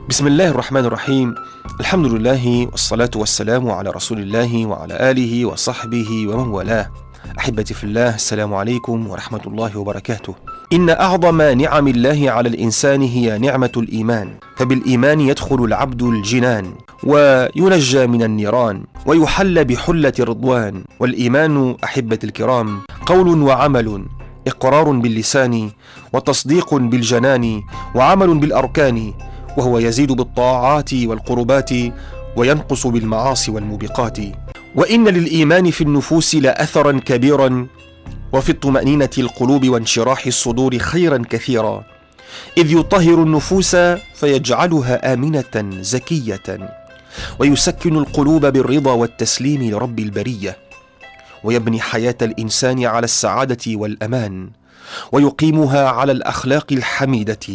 بسم الله الرحمن الرحيم. الحمد لله والصلاة والسلام على رسول الله وعلى آله وصحبه ومن والاه. أحبتي في الله، السلام عليكم ورحمة الله وبركاته. إن أعظم نعم الله على الإنسان هي نعمة الإيمان، فبالإيمان يدخل العبد الجنان وينجى من النيران ويحل بحلة الرضوان. والإيمان أحبتي الكرام قول وعمل، إقرار باللسان وتصديق بالجنان وعمل بالأركان، وهو يزيد بالطاعات والقربات وينقص بالمعاصي والموبقات. وإن للإيمان في النفوس لأثرا كبيرا، وفي الطمأنينة القلوب وانشراح الصدور خيرا كثيرا، إذ يطهر النفوس فيجعلها آمنة زكية، ويسكن القلوب بالرضا والتسليم لرب البرية، ويبني حياة الإنسان على السعادة والأمان، ويقيمها على الأخلاق الحميدة،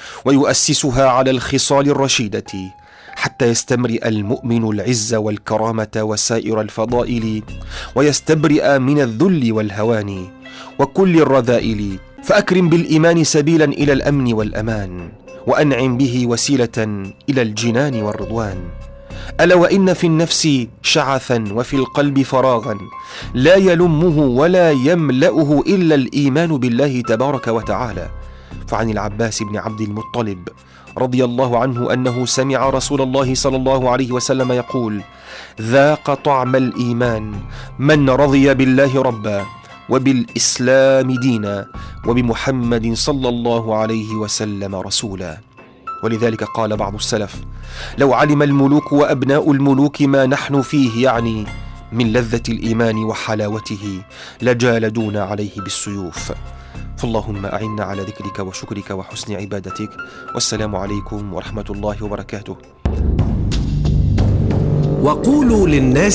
ويؤسسها على الخصال الرشيدة، حتى يستمرئ المؤمن العز والكرامة وسائر الفضائل، ويستبرئ من الذل والهوان وكل الرذائل. فأكرم بالإيمان سبيلا إلى الأمن والأمان، وأنعم به وسيلة إلى الجنان والرضوان. ألا وإن في النفس شعثا وفي القلب فراغا لا يلمه ولا يملأه إلا الإيمان بالله تبارك وتعالى. فعن العباس بن عبد المطلب رضي الله عنه أنه سمع رسول الله صلى الله عليه وسلم يقول: ذاق طعم الإيمان من رضي بالله ربا وبالإسلام دينا وبمحمد صلى الله عليه وسلم رسولا. ولذلك قال بعض السلف: لو علم الملوك وأبناء الملوك ما نحن فيه، يعني من لذة الإيمان وحلاوته، لجالدونا عليه بالسيوف. فاللهم أعنا على ذكرك وشكرك وحسن عبادتك، والسلام عليكم ورحمة الله وبركاته. وقولوا للناس